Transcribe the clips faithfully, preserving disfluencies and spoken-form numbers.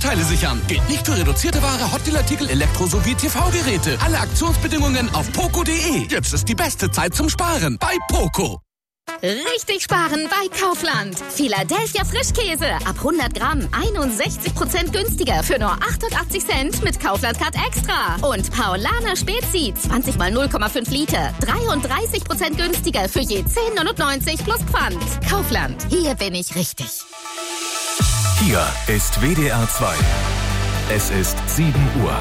Vorteile sichern. Gilt nicht für reduzierte Ware, Hotdeal-Artikel, Elektro- sowie T V-Geräte. Alle Aktionsbedingungen auf poco punkt de. Jetzt ist die beste Zeit zum Sparen bei Poco. Richtig sparen bei Kaufland. Philadelphia Frischkäse ab hundert Gramm einundsechzig Prozent günstiger für nur achtundachtzig Cent mit Kaufland Card Extra. Und Paulaner Spezi zwanzig mal null Komma fünf Liter dreiunddreißig Prozent günstiger für je zehn neunundneunzig plus Pfand. Kaufland, hier bin ich richtig. Hier ist W D R zwei. Es ist sieben Uhr.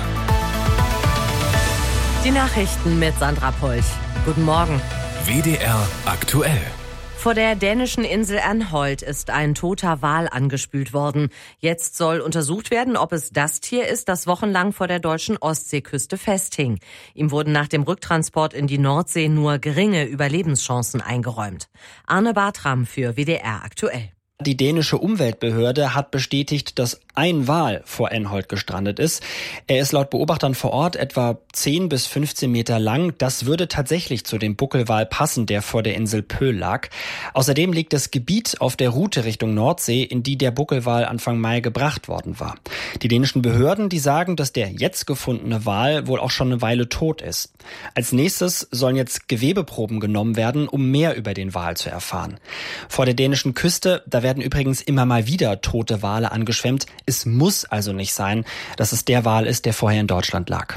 Die Nachrichten mit Sandra Polch. Guten Morgen. W D R aktuell. Vor der dänischen Insel Anholt ist ein toter Wal angespült worden. Jetzt soll untersucht werden, ob es das Tier ist, das wochenlang vor der deutschen Ostseeküste festhing. Ihm wurden nach dem Rücktransport in die Nordsee nur geringe Überlebenschancen eingeräumt. Arne Bartram für W D R aktuell. Die dänische Umweltbehörde hat bestätigt, dass ein Wal vor Anholt gestrandet ist. Er ist laut Beobachtern vor Ort etwa zehn bis fünfzehn Meter lang. Das würde tatsächlich zu dem Buckelwal passen, der vor der Insel Pöhl lag. Außerdem liegt das Gebiet auf der Route Richtung Nordsee, in die der Buckelwal Anfang Mai gebracht worden war. Die dänischen Behörden, die sagen, dass der jetzt gefundene Wal wohl auch schon eine Weile tot ist. Als nächstes sollen jetzt Gewebeproben genommen werden, um mehr über den Wal zu erfahren. Vor der dänischen Küste, da werden übrigens immer mal wieder tote Wale angeschwemmt. Es muss also nicht sein, dass es der Wal ist, der vorher in Deutschland lag.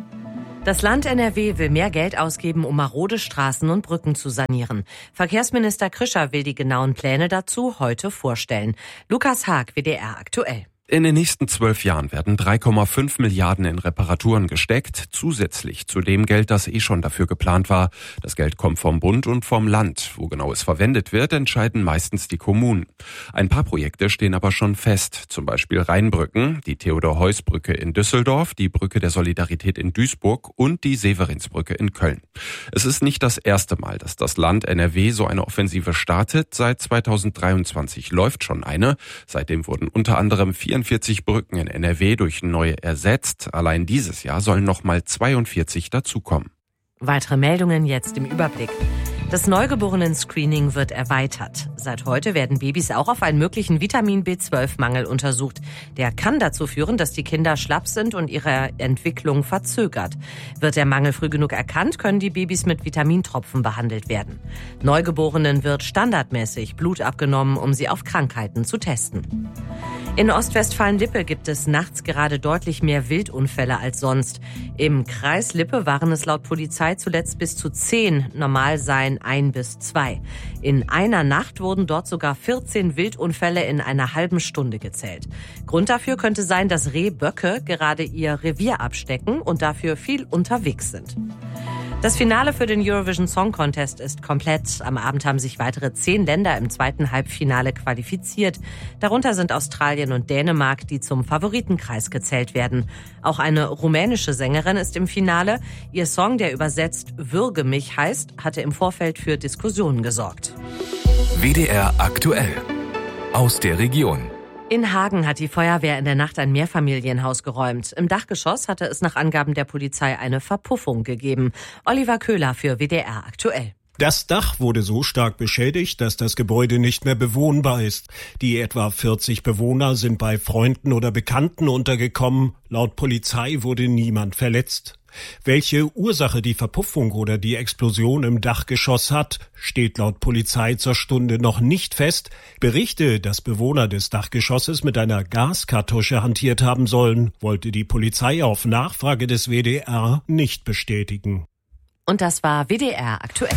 Das Land N R W will mehr Geld ausgeben, um marode Straßen und Brücken zu sanieren. Verkehrsminister Krischer will die genauen Pläne dazu heute vorstellen. Lukas Haag, W D R aktuell. In den nächsten zwölf Jahren werden drei Komma fünf Milliarden in Reparaturen gesteckt, zusätzlich zu dem Geld, das eh schon dafür geplant war. Das Geld kommt vom Bund und vom Land. Wo genau es verwendet wird, entscheiden meistens die Kommunen. Ein paar Projekte stehen aber schon fest, zum Beispiel Rheinbrücken, die Theodor-Heuss-Brücke in Düsseldorf, die Brücke der Solidarität in Duisburg und die Severinsbrücke in Köln. Es ist nicht das erste Mal, dass das Land N R W so eine Offensive startet. Seit zweitausenddreiundzwanzig läuft schon eine. Seitdem wurden unter anderem vierundvierzig Brücken in N R W durch neue ersetzt. Allein dieses Jahr sollen noch mal zweiundvierzig dazukommen. Weitere Meldungen jetzt im Überblick. Das Neugeborenen-Screening wird erweitert. Seit heute werden Babys auch auf einen möglichen Vitamin B zwölf Mangel untersucht. Der kann dazu führen, dass die Kinder schlapp sind und ihre Entwicklung verzögert. Wird der Mangel früh genug erkannt, können die Babys mit Vitamintropfen behandelt werden. Neugeborenen wird standardmäßig Blut abgenommen, um sie auf Krankheiten zu testen. In Ostwestfalen-Lippe gibt es nachts gerade deutlich mehr Wildunfälle als sonst. Im Kreis Lippe waren es laut Polizei zuletzt bis zu zehn, normal seien ein bis zwei. In einer Nacht wurden dort sogar vierzehn Wildunfälle in einer halben Stunde gezählt. Grund dafür könnte sein, dass Rehböcke gerade ihr Revier abstecken und dafür viel unterwegs sind. Das Finale für den Eurovision Song Contest ist komplett. Am Abend haben sich weitere zehn Länder im zweiten Halbfinale qualifiziert. Darunter sind Australien und Dänemark, die zum Favoritenkreis gezählt werden. Auch eine rumänische Sängerin ist im Finale. Ihr Song, der übersetzt Würge mich heißt, hatte im Vorfeld für Diskussionen gesorgt. W D R aktuell. Aus der Region. In Hagen hat die Feuerwehr in der Nacht ein Mehrfamilienhaus geräumt. Im Dachgeschoss hatte es nach Angaben der Polizei eine Verpuffung gegeben. Oliver Köhler für W D R aktuell. Das Dach wurde so stark beschädigt, dass das Gebäude nicht mehr bewohnbar ist. Die etwa vierzig Bewohner sind bei Freunden oder Bekannten untergekommen. Laut Polizei wurde niemand verletzt. Welche Ursache die Verpuffung oder die Explosion im Dachgeschoss hat, steht laut Polizei zur Stunde noch nicht fest. Berichte, dass Bewohner des Dachgeschosses mit einer Gaskartusche hantiert haben sollen, wollte die Polizei auf Nachfrage des W D R nicht bestätigen. Und das war W D R aktuell.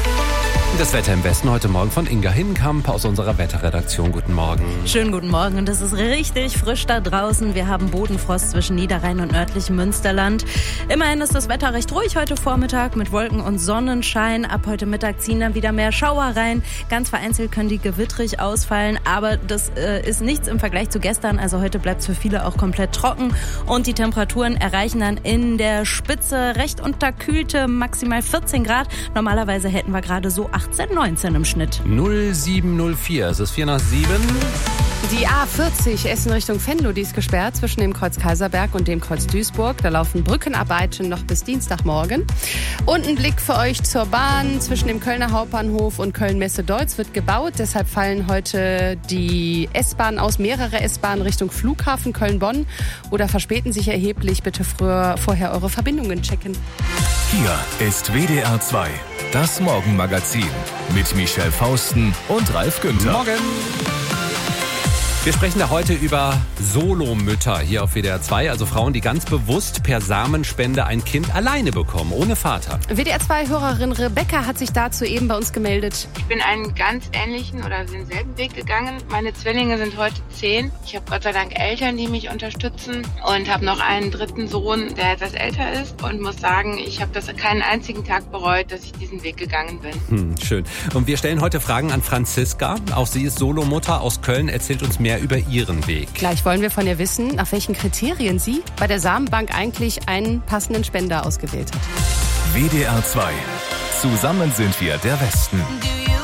Das Wetter im Westen heute Morgen von Inga Hinkamp aus unserer Wetterredaktion. Guten Morgen. Schönen guten Morgen und es ist richtig frisch da draußen. Wir haben Bodenfrost zwischen Niederrhein und nördlichem Münsterland. Immerhin ist das Wetter recht ruhig heute Vormittag mit Wolken und Sonnenschein. Ab heute Mittag ziehen dann wieder mehr Schauer rein. Ganz vereinzelt können die gewittrig ausfallen, aber das äh, ist nichts im Vergleich zu gestern. Also heute bleibt es für viele auch komplett trocken und die Temperaturen erreichen dann in der Spitze recht unterkühlte maximal vierzehn Grad. Normalerweise hätten wir gerade so achtzehn, neunzehn im Schnitt. null sieben null vier, es ist vier nach sieben. Die A vierzig Essen Richtung Venlo, die ist gesperrt zwischen dem Kreuz Kaiserberg und dem Kreuz Duisburg. Da laufen Brückenarbeiten noch bis Dienstagmorgen. Und ein Blick für euch zur Bahn. Zwischen dem Kölner Hauptbahnhof und Köln-Messe-Deutz wird gebaut. Deshalb fallen heute die S-Bahnen aus, mehrere S-Bahnen Richtung Flughafen Köln-Bonn oder verspäten sich erheblich. Bitte früher, vorher eure Verbindungen checken. Hier ist W D R zwei, das Morgenmagazin mit Michelle Fausten und Ralf Günther. Morgen! Wir sprechen da heute über Solomütter hier auf W D R zwei, also Frauen, die ganz bewusst per Samenspende ein Kind alleine bekommen, ohne Vater. W D R zwei-Hörerin Rebecca hat sich dazu eben bei uns gemeldet. Ich bin einen ganz ähnlichen oder denselben Weg gegangen. Meine Zwillinge sind heute zehn. Ich habe Gott sei Dank Eltern, die mich unterstützen und habe noch einen dritten Sohn, der etwas älter ist und muss sagen, ich habe das keinen einzigen Tag bereut, dass ich diesen Weg gegangen bin. Hm, schön. Und wir stellen heute Fragen an Franziska. Auch sie ist Solomutter aus Köln, erzählt uns mehr über ihren Weg. Gleich wollen wir von ihr wissen, nach welchen Kriterien sie bei der Samenbank eigentlich einen passenden Spender ausgewählt hat. W D R zwei. Zusammen sind wir der Westen.